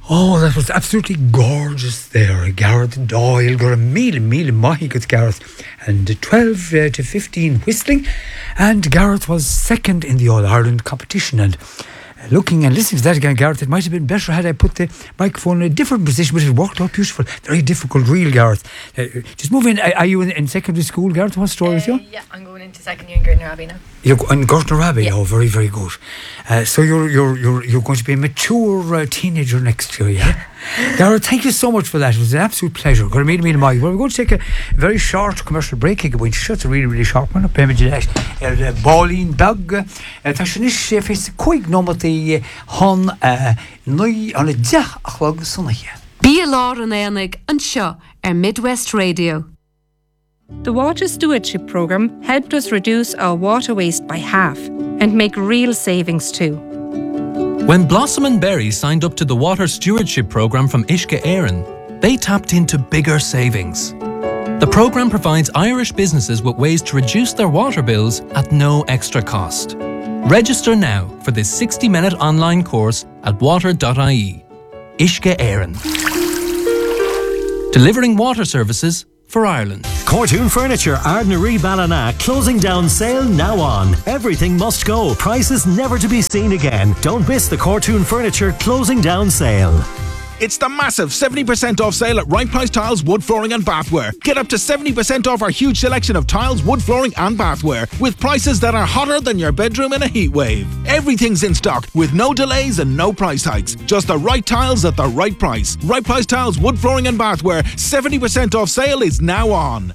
Oh, that was absolutely gorgeous there. Gareth Doyle got a meal mahi good Gareth, and 12 to 15 whistling, and Gareth was second in the All-Ireland competition. And looking and listening to that again, Gareth, it might have been better had I put the microphone in a different position, but it worked out beautiful. Very difficult reel, Gareth. Just move in. Are you in secondary school, Gareth? What's the story with you? Yeah, I'm going into second year in Gurtner Abbey now. You're in Gurtner Abbey? Yeah. Oh, very, very good. So you're going to be a mature teenager next year, yeah? Gareth, thank you so much for that. It was an absolute pleasure. Well, we're going to take a very short commercial break. It's a really, really short one. Ballin Bug. Tashanis face quite nomati hon nui on a jah achlog sunahia. Be a law an Enig and Shaw Midwest Radio. The Water Stewardship Programme helped us reduce our water waste by half and make real savings too. When Blossom and Berry signed up to the Water Stewardship Programme from Uisce Éireann, they tapped into bigger savings. The programme provides Irish businesses with ways to reduce their water bills at no extra cost. Register now for this 60-minute online course at water.ie. Uisce Éireann. Delivering water services for Ireland. Cortoon Furniture, Ardnaree Ballina, closing down sale now on. Everything must go. Prices never to be seen again. Don't miss the Cortoon Furniture closing down sale. It's the massive 70% off sale at Right Price Tiles, Wood Flooring and Bathware. Get up to 70% off our huge selection of tiles, wood flooring and bathware with prices that are hotter than your bedroom in a heat wave. Everything's in stock with no delays and no price hikes. Just the right tiles at the right price. Right Price Tiles, Wood Flooring and Bathware. 70% off sale is now on.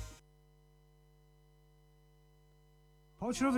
You're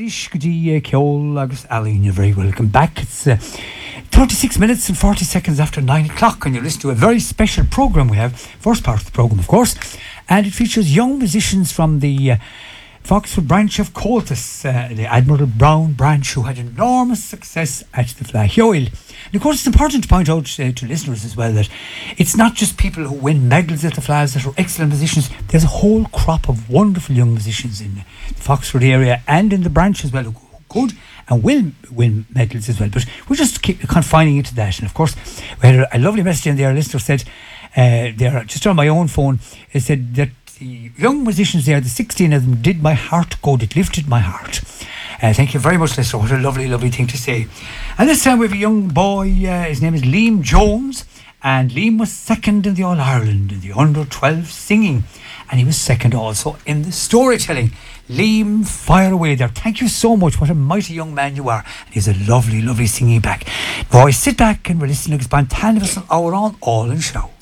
very welcome back. It's 36 minutes and 40 seconds after 9 o'clock, and you listen to a very special programme we have. First part of the programme, of course, and it features young musicians from the Foxford branch of Coltis, the Admiral Brown branch, who had enormous success at the Flahioil. And of course, it's important to point out to listeners as well that it's not just people who win medals at the Flags that are excellent musicians. There's a whole crop of wonderful young musicians in the Foxford area and in the branch as well who could and will win medals as well. But we'll just keep confining it to that. And of course, we had a lovely message in there. A listener said, there, just on my own phone, it said that the young musicians there, the 16 of them, did my heart good. It lifted my heart. Thank you very much, Lester. What a lovely, lovely thing to say. And this time we have a young boy. His name is Liam Jones. And Liam was second in the All-Ireland in the under-12 singing. And he was second also in the storytelling. Liam, fire away there. Thank you so much. What a mighty young man you are. And he's a lovely, lovely singing back. Boys, sit back and we're listening to Spontaneous and our own all in show.